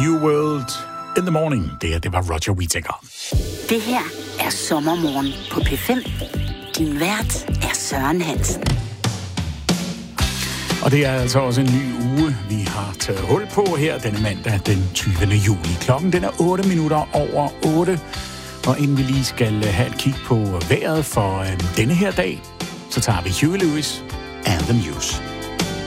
New World in the Morning. Det var Roger Whittaker. Det her er Sommermorgen på P5. Din vært er Søren Hansen. Og det er altså også en ny uge, vi har taget hul på her denne mandag den 20. juli. Klokken den er 8 minutter over 8. Og inden vi lige skal have et kig på vejret for denne her dag, så tager vi Huey Lewis and the News.